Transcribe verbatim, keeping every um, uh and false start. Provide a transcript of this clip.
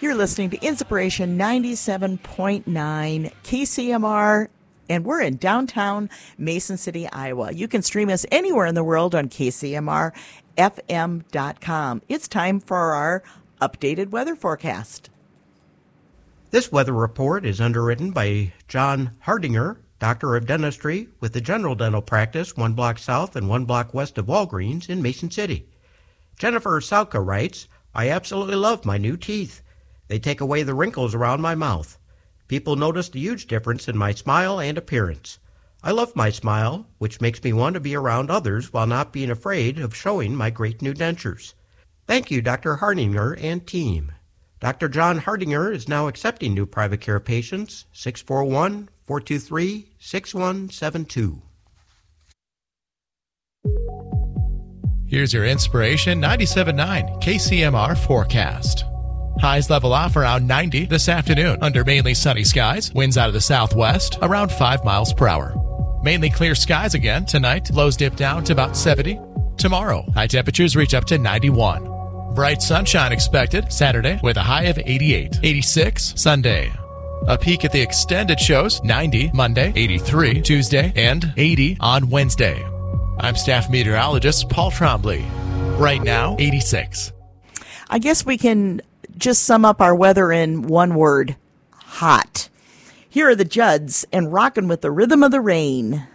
You're listening to Inspiration ninety-seven point nine K C M R, and we're in downtown Mason City, Iowa. You can stream us anywhere in the world on K C M R F M dot com. It's time for our updated weather forecast. This weather report is underwritten by John Hardinger, Doctor of Dentistry with the General Dental Practice one block south and one block west of Walgreens in Mason City. Jennifer Salka writes, I absolutely love my new teeth. They take away the wrinkles around my mouth. People notice the huge difference in my smile and appearance. I love my smile, which makes me want to be around others while not being afraid of showing my great new dentures. Thank you, Doctor Hardinger and team. Doctor John Hardinger is now accepting new private care patients, six four one, four two three, six one seven two. Here's your Inspiration ninety-seven point nine K C M R forecast. Highs level off around ninety this afternoon under mainly sunny skies. Winds out of the southwest around five miles per hour. Mainly clear skies again tonight. Lows dip down to about seventy. Tomorrow, high temperatures reach up to ninety-one. Bright sunshine expected Saturday with a high of eighty-eight. eighty-six Sunday. A peak at the extended shows ninety Monday, eighty-three Tuesday, and eighty on Wednesday. I'm staff meteorologist Paul Trombley. Right now, eighty-six. I guess we can just sum up our weather in one word: hot. Here are the Judds and Rockin' with the Rhythm of the Rain.